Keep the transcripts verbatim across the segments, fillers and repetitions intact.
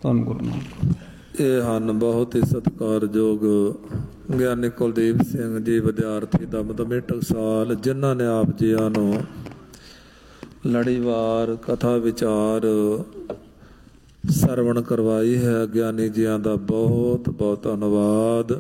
ਧੰਨ ਗੁਰੂ ਨਾਨਕ। ਇਹ ਹਨ ਬਹੁਤ ਹੀ ਸਤਿਕਾਰਯੋਗ ਗਿਆਨੀ ਕੁਲਦੀਪ ਸਿੰਘ ਜੀ, ਵਿਦਿਆਰਥੀ ਦਮਦਮੀ ਟਕਸਾਲ, ਜਿਨ੍ਹਾਂ ਨੇ ਆਪ ਜੀਆਂ ਨੂੰ ਲੜੀਵਾਰ ਕਥਾ ਵਿਚਾਰ ਸਰਵਣ ਕਰਵਾਈ ਹੈ। ਗਿਆਨੀ ਜੀਆਂ ਦਾ ਬਹੁਤ ਬਹੁਤ ਧੰਨਵਾਦ।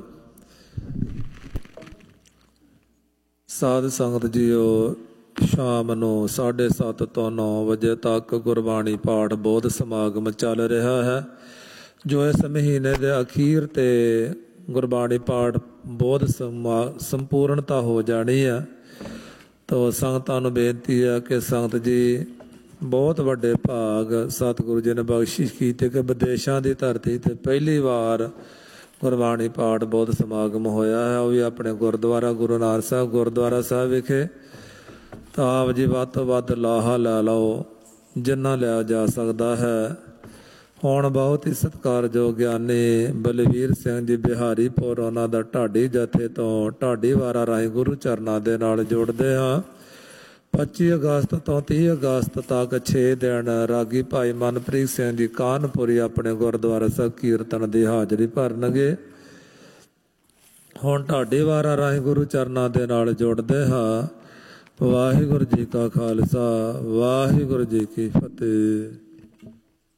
ਸਾਧ ਸੰਗਤ ਜੀਓ, ਸ਼ਾਮ ਨੂੰ ਸਾਢੇ ਸੱਤ ਤੋਂ ਨੌ ਵਜੇ ਤੱਕ ਗੁਰਬਾਣੀ ਪਾਠ ਬੋਧ ਸਮਾਗਮ ਚੱਲ ਰਿਹਾ ਹੈ, ਜੋ ਇਸ ਮਹੀਨੇ ਦੇ ਅਖੀਰ 'ਤੇ ਗੁਰਬਾਣੀ ਪਾਠ ਬੋਧ ਸਮਾ ਸੰਪੂਰਨਤਾ ਹੋ ਜਾਣੀ ਹੈ। ਤਾਂ ਸੰਗਤਾਂ ਨੂੰ ਬੇਨਤੀ ਹੈ ਕਿ ਸੰਗਤ ਜੀ, ਬਹੁਤ ਵੱਡੇ ਭਾਗ ਸਤਿਗੁਰੂ ਜੀ ਨੇ ਬਖਸ਼ਿਸ਼ ਕੀਤੀ ਕਿ ਵਿਦੇਸ਼ਾਂ ਦੀ ਧਰਤੀ 'ਤੇ ਪਹਿਲੀ ਵਾਰ ਗੁਰਬਾਣੀ ਪਾਠ ਬੋਧ ਸਮਾਗਮ ਹੋਇਆ ਹੈ, ਉਹ ਵੀ ਆਪਣੇ ਗੁਰਦੁਆਰਾ ਗੁਰੂ ਨਾਨਕ ਸਾਹਿਬ ਗੁਰਦੁਆਰਾ ਸਾਹਿਬ ਵਿਖੇ। ਤਾਂ ਆਪ ਜੀ ਵੱਧ ਤੋਂ ਵੱਧ ਲਾਹਾ ਲੈ ਲਓ ਜਿੰਨਾ ਲਿਆ ਜਾ ਸਕਦਾ ਹੈ। ਹੁਣ ਬਹੁਤ ਹੀ ਸਤਿਕਾਰਯੋਗ ਗਿਆਨੀ ਬਲਵੀਰ ਸਿੰਘ ਜੀ ਬਿਹਾਰੀਪੁਰ, ਉਹਨਾਂ ਦਾ ਢਾਡੀ ਜਥੇ ਤੋਂ ਢਾਡੀ ਵਾਰਾਂ ਰਾਹੀਂ ਗੁਰੂ ਚਰਨਾਂ ਦੇ ਨਾਲ ਜੋੜਦੇ ਹਾਂ। ਪੱਚੀ ਅਗਸਤ ਤੋਂ ਤੀਹ ਅਗਸਤ ਤੱਕ ਛੇ ਦਿਨ ਰਾਗੀ ਭਾਈ ਮਨਪ੍ਰੀਤ ਸਿੰਘ ਜੀ ਕਾਨਪੁਰੀ ਆਪਣੇ ਗੁਰਦੁਆਰਾ ਸਾਹਿਬ ਕੀਰਤਨ ਦੀ ਹਾਜ਼ਰੀ ਭਰਨਗੇ। ਹੁਣ ਢਾਡੀ ਵਾਰਾਂ ਰਾਹੀਂ ਗੁਰੂ ਚਰਨਾਂ ਦੇ ਨਾਲ ਜੁੜਦੇ ਹਾਂ। ਵਾਹਿਗੁਰੂ ਜੀ ਕਾ ਖਾਲਸਾ, ਵਾਹਿਗੁਰੂ ਜੀ ਕੀ ਫਤਿਹ।